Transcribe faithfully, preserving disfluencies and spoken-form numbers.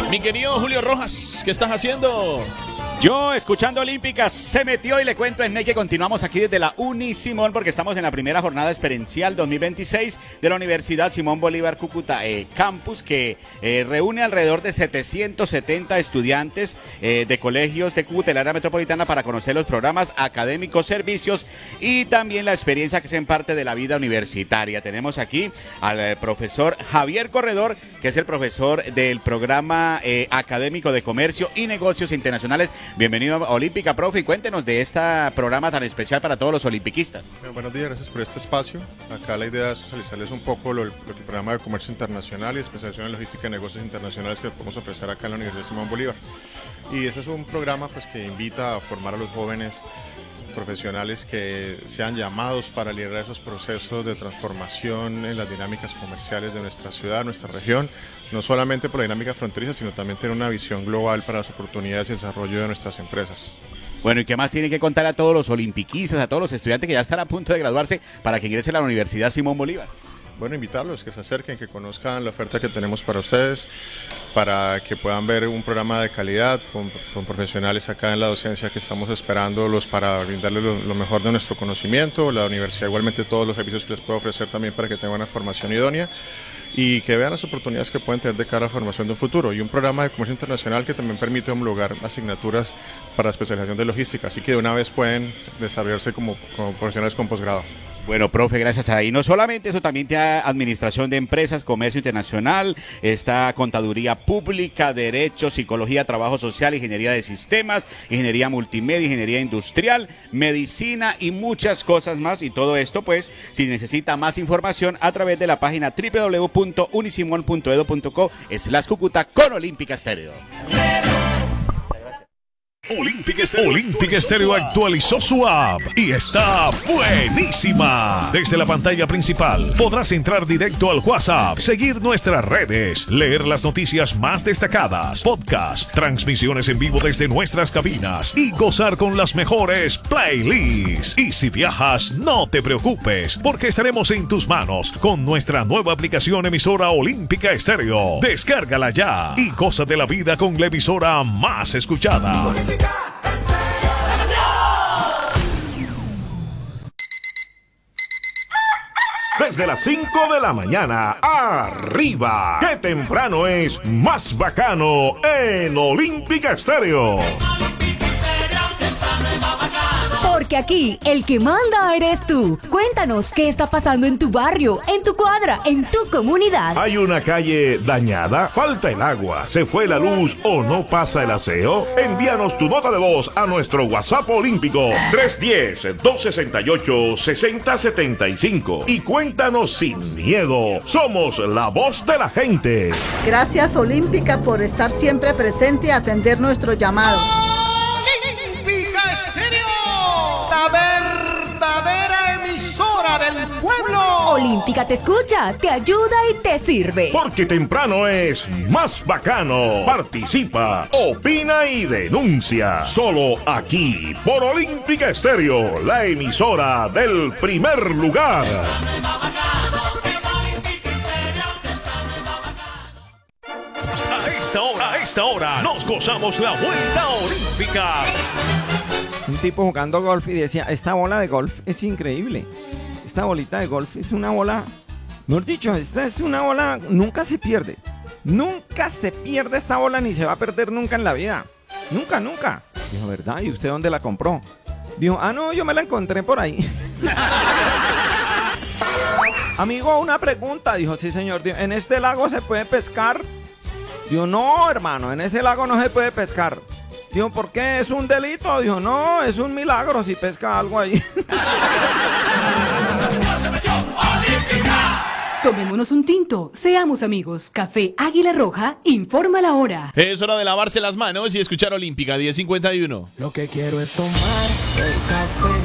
Mi querido Julio Rojas, ¿qué estás haciendo? Yo, escuchando Olímpicas, se metió y le cuento en Ney que continuamos aquí desde la Uni Simón porque estamos en la primera jornada experiencial dos mil veintiséis de la Universidad Simón Bolívar Cúcuta eh, Campus, que eh, reúne alrededor de setecientos setenta estudiantes eh, de colegios de Cúcuta y la área metropolitana para conocer los programas académicos, servicios y también la experiencia que es en parte de la vida universitaria. Tenemos aquí al eh, profesor Javier Corredor, que es el profesor del programa eh, académico de Comercio y Negocios Internacionales. Bienvenido a Olímpica, profe, y cuéntenos de este programa tan especial para todos los olimpiquistas. Bueno, buenos días, gracias por este espacio. Acá la idea es socializarles un poco lo, lo que el programa de comercio internacional y especialización en logística y negocios internacionales que podemos ofrecer acá en la Universidad Simón Bolívar. Y ese es un programa pues, que invita a formar a los jóvenes profesionales que sean llamados para liderar esos procesos de transformación en las dinámicas comerciales de nuestra ciudad, nuestra región, no solamente por la dinámica fronteriza, sino también tener una visión global para las oportunidades y desarrollo de nuestras empresas. Bueno, ¿y qué más tiene que contar a todos los olimpiquistas, a todos los estudiantes que ya están a punto de graduarse para que ingresen a la Universidad Simón Bolívar? Bueno, invitarlos, que se acerquen, que conozcan la oferta que tenemos para ustedes, para que puedan ver un programa de calidad con, con profesionales acá en la docencia que estamos esperándolos para brindarles lo, lo mejor de nuestro conocimiento, la universidad igualmente todos los servicios que les puede ofrecer también para que tengan una formación idónea y que vean las oportunidades que pueden tener de cara a la formación de un futuro, y un programa de comercio internacional que también permite homologar asignaturas para especialización de logística, así que de una vez pueden desarrollarse como, como profesionales con posgrado. Bueno, profe, gracias a ahí. No solamente eso, también tiene administración de empresas, comercio internacional, está contaduría pública, derecho, psicología, trabajo social, ingeniería de sistemas, ingeniería multimedia, ingeniería industrial, medicina y muchas cosas más. Y todo esto, pues, si necesita más información, a través de la página doble u doble u doble u punto unisimon punto edu punto co slash Cúcuta con Olímpica Estéreo. Olímpica Estéreo, Olímpica Estéreo actualizó su app y está buenísima. Desde la pantalla principal podrás entrar directo al WhatsApp, seguir nuestras redes, leer las noticias más destacadas, podcasts, transmisiones en vivo desde nuestras cabinas y gozar con las mejores playlists. Y si viajas, no te preocupes, porque estaremos en tus manos con nuestra nueva aplicación emisora Olímpica Estéreo. Descárgala ya y goza de la vida con la emisora más escuchada. Desde las cinco de la mañana, arriba. ¡Qué temprano es más bacano en Olímpica Estéreo! Porque aquí el que manda eres tú. Cuéntanos qué está pasando en tu barrio, en tu cuadra, en tu comunidad. ¿Hay una calle dañada? ¿Falta el agua? ¿Se fue la luz o no pasa el aseo? Envíanos tu nota de voz a nuestro WhatsApp olímpico tres uno cero, dos seis ocho, seis cero siete cinco y cuéntanos sin miedo. Somos la voz de la gente. Gracias Olímpica por estar siempre presente y atender nuestro llamado. Olímpica Estéreo, la verdadera emisora del pueblo. Olímpica te escucha, te ayuda y te sirve. Porque temprano es más bacano. Participa, opina y denuncia. Solo aquí, por Olímpica Estéreo, la emisora del primer lugar. A esta hora, a esta hora, nos gozamos la vuelta olímpica. Un tipo jugando golf y decía, esta bola de golf es increíble. Esta bolita de golf es una bola, mejor dicho, esta es una bola, nunca se pierde. Nunca se pierde esta bola ni se va a perder nunca en la vida. Nunca, nunca. Dijo, ¿verdad? ¿Y usted dónde la compró? Dijo, ah, no, yo me la encontré por ahí. Amigo, una pregunta. Dijo, sí, señor. Dijo, ¿en este lago se puede pescar? Dijo, no, hermano, en ese lago no se puede pescar. Dijo, ¿por qué? ¿Es un delito? Dijo, no, es un milagro si pesca algo ahí. Tomémonos un tinto, seamos amigos. Café Águila Roja informa la hora. Es hora de lavarse las manos y escuchar Olímpica diez cincuenta y uno. Lo que quiero es tomar el café